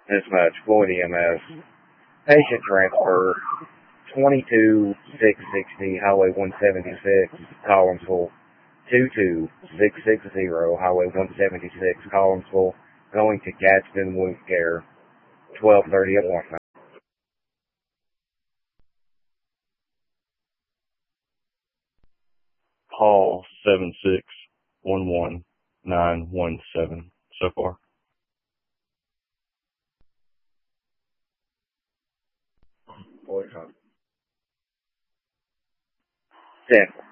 Dispatch, Floyd EMS. Patient transfer, 22660, Highway 176, Collinsville. 22660, Highway 176, Collinsville. Going to Gadsden Wound Care, 1230 appointment. Hall 7611917 so far. Stanford.